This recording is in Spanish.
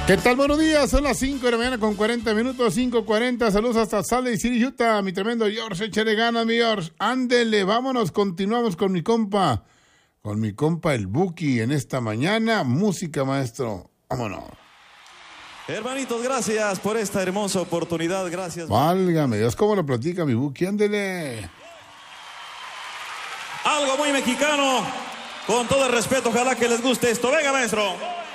¿Qué tal? Buenos días, son las 5 de la mañana con 40 minutos, 5:40. Saludos hasta Salt Lake City, Utah, mi tremendo George. Échale ganas, mi George. Ándele, vámonos, continuamos con mi compa el Buki en esta mañana. Música, maestro, vámonos. Hermanitos, gracias por esta hermosa oportunidad, gracias. Válgame Dios, ¿cómo lo platica mi Buki? Ándele. Algo muy mexicano, con todo el respeto, ojalá que les guste esto. Venga, maestro.